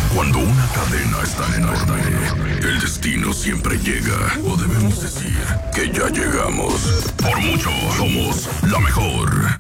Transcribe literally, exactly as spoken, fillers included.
Cuando una cadena es tan enorme, el destino siempre llega. O debemos decir que ya llegamos. Por mucho, somos la mejor.